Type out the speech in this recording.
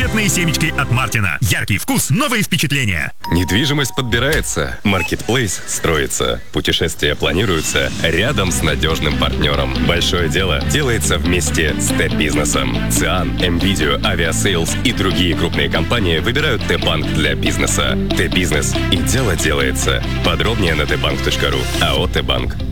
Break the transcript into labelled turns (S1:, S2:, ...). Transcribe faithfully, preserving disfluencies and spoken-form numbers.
S1: Бархатные семечки от Мартина. Яркий вкус, новые впечатления.
S2: Недвижимость подбирается, маркетплейс строится, путешествия планируются рядом с надежным партнером. Большое дело делается вместе с Т-бизнесом. ЦИАН, МВидео, Авиасейлс и другие крупные компании выбирают Т-банк для бизнеса. Т-бизнес и дело делается. Подробнее на т банк точка ру. АО Т-банк.